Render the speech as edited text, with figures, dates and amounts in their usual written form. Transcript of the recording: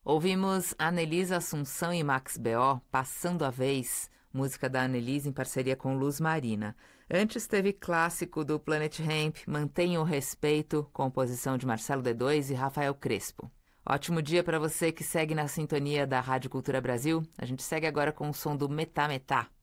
Ouvimos Anelisa Assunção e Max B.O., Passando a Vez, música da Anelisa em parceria com Luz Marina. Antes teve clássico do Planet Hemp, Mantenha o Respeito, composição de Marcelo D2 e Rafael Crespo. Ótimo dia para você que segue na sintonia da Rádio Cultura Brasil. A gente segue agora com o som do Metá Metá.